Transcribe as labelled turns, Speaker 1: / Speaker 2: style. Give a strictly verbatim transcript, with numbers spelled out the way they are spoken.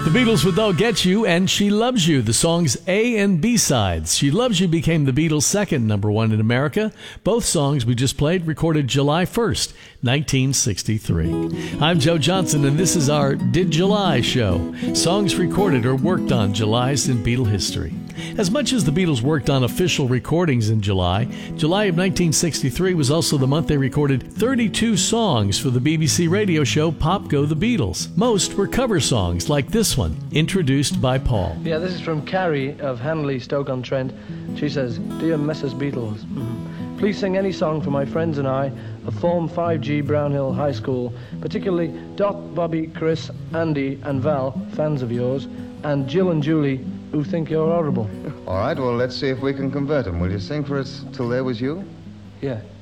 Speaker 1: The Beatles with They'll Get You and She Loves You, the song's A and B sides. She Loves You became the Beatles' second number one in America. Both songs we just played recorded July first, nineteen sixty-three. I'm Joe Johnson, and this is our Did July show. Songs recorded or worked on Julys in Beatle history. As much as the Beatles worked on official recordings in July, July of nineteen sixty-three was also the month they recorded thirty-two songs for the B B C radio show Pop Go the Beatles. Most were cover songs like this one, introduced by Paul.
Speaker 2: Yeah, this is from Carrie of Hanley, Stoke-on-Trent. She says, "Dear Missus Beatles, mm-hmm. please sing any song for my friends and I of Form five G Brownhill High School, particularly Dot, Bobby, Chris, Andy and Val, fans of yours, and Jill and Julie, who think you're horrible."
Speaker 3: All right, well, let's see if we can convert them. Will you sing for us Till There Was You?
Speaker 2: Yeah.